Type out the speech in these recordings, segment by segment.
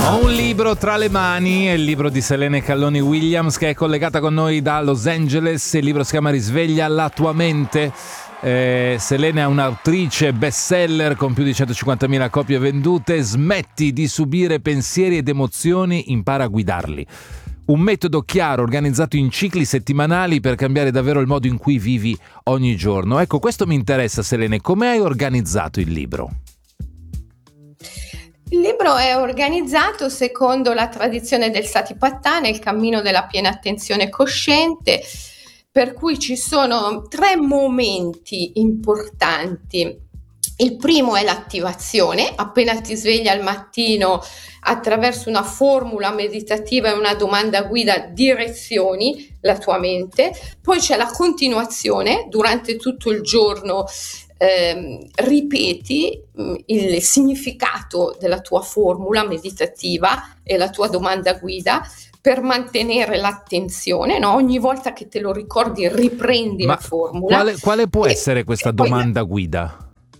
Ho un libro tra le mani, è il libro di Selene Calloni Williams, che è collegata con noi da Los Angeles. Il libro si chiama Risveglia la tua mente. Selene è un'autrice bestseller con più di 150.000 copie vendute. Smetti di subire pensieri ed emozioni, impara a guidarli. Un metodo chiaro, organizzato in cicli settimanali per cambiare davvero il modo in cui vivi ogni giorno. Ecco, questo mi interessa, Selene. Come hai organizzato il libro? Il libro è organizzato secondo la tradizione del Satipatthana, il cammino della piena attenzione cosciente, per cui ci sono 3 momenti importanti. Il primo è l'attivazione, appena ti svegli al mattino, attraverso una formula meditativa e una domanda guida direzioni la tua mente. Poi c'è la continuazione, durante tutto il giorno ripeti il significato della tua formula meditativa e la tua domanda guida per mantenere l'attenzione, no? Ogni volta che te lo ricordi riprendi la formula. Quale può essere questa domanda guida?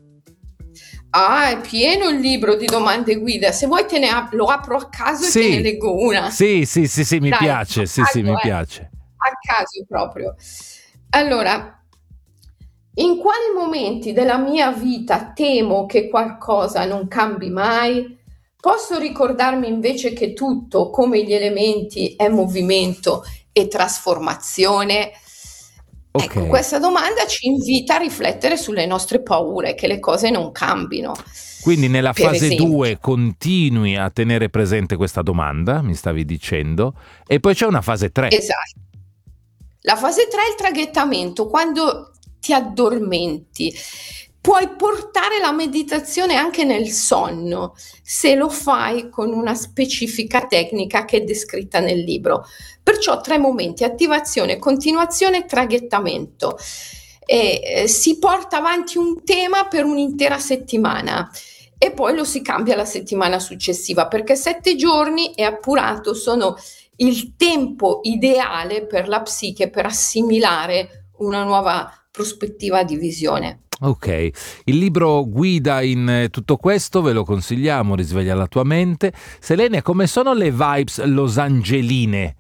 È pieno il libro di domande guida. Se vuoi lo apro a caso e te ne leggo una. Sì, mi Dai, piace. Mi piace. A caso proprio. Allora, in quali momenti della mia vita temo che qualcosa non cambi mai? Posso ricordarmi invece che tutto, come gli elementi, è movimento e trasformazione? Okay. Ecco, questa domanda ci invita a riflettere sulle nostre paure, che le cose non cambino. Quindi nella fase 2 continui a tenere presente questa domanda, mi stavi dicendo, e poi c'è una fase 3. Esatto. La fase 3 è il traghettamento, quando ti addormenti. Puoi portare la meditazione anche nel sonno, se lo fai con una specifica tecnica che è descritta nel libro. Perciò 3 momenti: attivazione, continuazione e traghettamento. Si porta avanti un tema per un'intera settimana e poi lo si cambia la settimana successiva, perché 7 giorni è appurato, sono il tempo ideale per la psiche per assimilare una nuova prospettiva di visione. Ok, il libro guida in tutto questo, ve lo consigliamo, Risveglia la tua mente. Selene, come sono le vibes losangeline?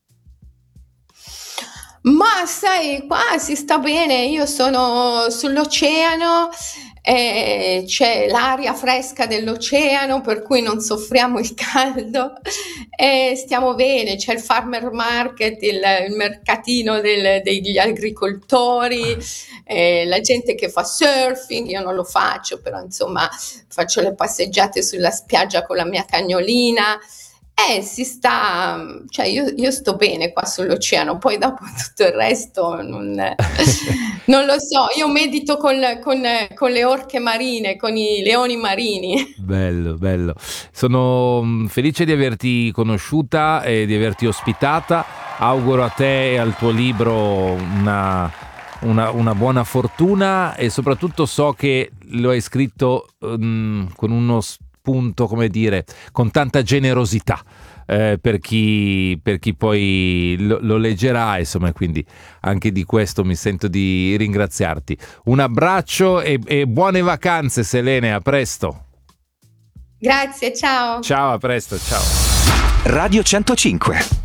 Ma sai, qua si sta bene, io sono sull'oceano, c'è l'aria fresca dell'oceano, per cui non soffriamo il caldo, stiamo bene, c'è il farmer market, il mercatino degli agricoltori, la gente che fa surfing. Io non lo faccio, però insomma faccio le passeggiate sulla spiaggia con la mia cagnolina. Si sta, cioè io sto bene qua sull'oceano, poi dopo tutto il resto non lo so. Io medito con le orche marine, con i leoni marini. Bello. Sono felice di averti conosciuta e di averti ospitata. Auguro a te e al tuo libro una buona fortuna, e soprattutto so che lo hai scritto con uno spunto, come dire, con tanta generosità per chi poi lo leggerà, insomma, quindi anche di questo mi sento di ringraziarti. Un abbraccio e buone vacanze, Selene, a presto. Grazie, ciao. Ciao, a presto, ciao. Radio 105.